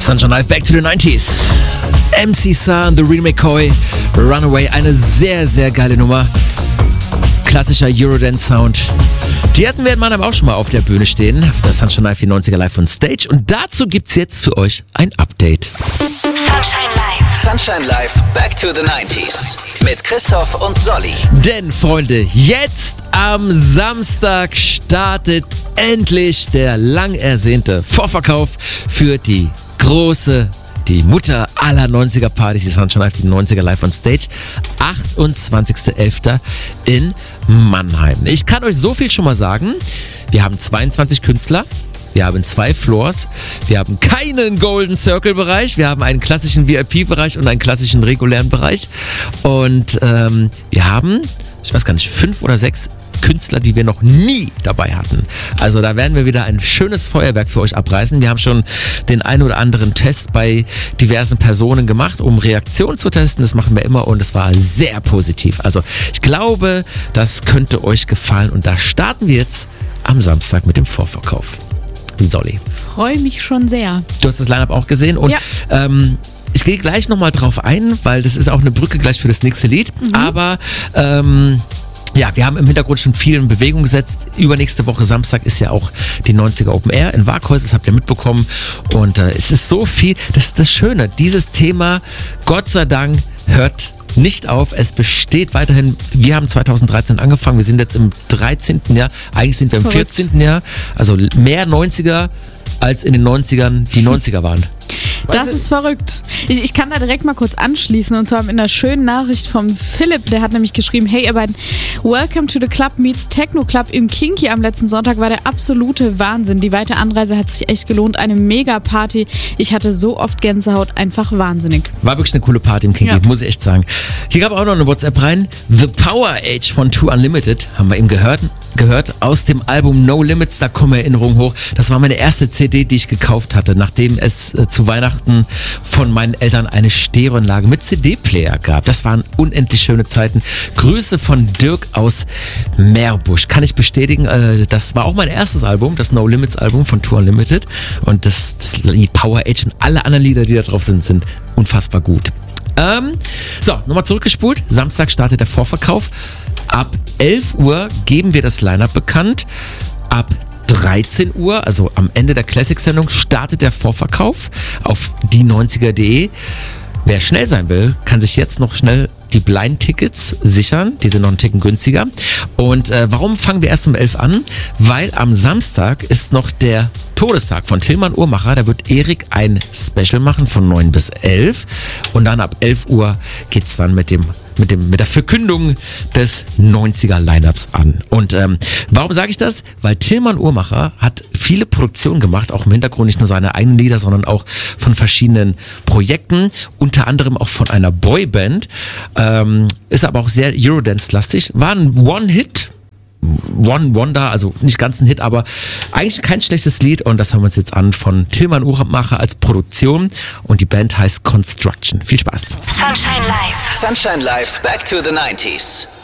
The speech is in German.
Sunshine Live, Back to the 90s. MC Sar und The Real McCoy, Runaway, eine sehr, sehr geile Nummer. Klassischer Eurodance-Sound. Die hatten wir in Mannheim auch schon mal auf der Bühne stehen. Auf der Sunshine Live, die 90er Live on Stage. Und dazu gibt's jetzt für euch ein Update. Sunshine Live. Sunshine Live, Back to the 90s. Mit Christoph und Solly. Denn, Freunde, jetzt am Samstag startet endlich der lang ersehnte Vorverkauf für die Mutter aller 90er Partys, die Sunshine Live, die 90er Live on Stage, 28.11. in Mannheim. Ich kann euch so viel schon mal sagen, wir haben 22 Künstler, wir haben 2 Floors, wir haben keinen Golden Circle Bereich, wir haben einen klassischen VIP-Bereich und einen klassischen regulären Bereich und wir haben, ich weiß gar nicht, 5 oder 6 Künstler, die wir noch nie dabei hatten. Also da werden wir wieder ein schönes Feuerwerk für euch abreißen. Wir haben schon den einen oder anderen Test bei diversen Personen gemacht, um Reaktionen zu testen. Das machen wir immer und es war sehr positiv. Also ich glaube, das könnte euch gefallen und da starten wir jetzt am Samstag mit dem Vorverkauf. Solly. Freue mich schon sehr. Du hast das Line-Up auch gesehen und ja. Ich gehe gleich nochmal drauf ein, weil das ist auch eine Brücke gleich für das nächste Lied. Aber ja, wir haben im Hintergrund schon viel in Bewegung gesetzt. Übernächste Woche Samstag ist ja auch die 90er Open Air in Waaghäusel, das habt ihr mitbekommen. Und es ist so viel, das ist das Schöne, dieses Thema, Gott sei Dank, hört nicht auf. Es besteht weiterhin. Wir haben 2013 angefangen, wir sind jetzt im 13. Jahr, eigentlich sind wir im 14. Jahr. Also mehr 90er, als in den 90ern die 90er waren. Das ist verrückt. Ich kann da direkt mal kurz anschließen und zwar mit einer schönen Nachricht vom Philipp, der hat nämlich geschrieben, hey ihr beiden, Welcome to the Club meets Techno Club im Kinky am letzten Sonntag war der absolute Wahnsinn. Die weite Anreise hat sich echt gelohnt, eine Mega-Party. Ich hatte so oft Gänsehaut, einfach wahnsinnig. War wirklich eine coole Party im Kinky, muss ich echt sagen. Hier gab auch noch eine WhatsApp rein. The Power Age von Too Unlimited, haben wir eben gehört aus dem Album No Limits, da kommen Erinnerungen hoch. Das war meine erste CD, die ich gekauft hatte, nachdem es zu Weihnachten von meinen Eltern eine Stereoanlage mit CD-Player gab. Das waren unendlich schöne Zeiten. Grüße von Dirk aus Meerbusch. Kann ich bestätigen, das war auch mein erstes Album, das No Limits Album von Too Unlimited. Und das Lied Power Age und alle anderen Lieder, die da drauf sind unfassbar gut. So, nochmal zurückgespult. Samstag startet der Vorverkauf. Ab 11 Uhr geben wir das Line-Up bekannt. Ab 13 Uhr, also am Ende der Classic-Sendung, startet der Vorverkauf auf die90er.de. Wer schnell sein will, kann sich jetzt noch schnell die Blind-Tickets sichern. Die sind noch einen Ticken günstiger. Und warum fangen wir erst um 11 an? Weil am Samstag ist noch der Todestag von Tillmann Uhrmacher. Da wird Erik ein Special machen von 9 bis 11. Und dann ab 11 Uhr geht es dann mit der Verkündung des 90er-Lineups an. Und warum sage ich das? Weil Tillmann Uhrmacher hat viele Produktionen gemacht, auch im Hintergrund nicht nur seine eigenen Lieder, sondern auch von verschiedenen Projekten, unter anderem auch von einer Boyband. Ist aber auch sehr Eurodance-lastig. War ein One-Hit. Wonder, also nicht ganz ein Hit, aber eigentlich kein schlechtes Lied und das hören wir uns jetzt an von Tillmann Uhrmacher als Produktion und die Band heißt Construction. Viel Spaß. Sunshine Live. Sunshine Live, Back to the 90s.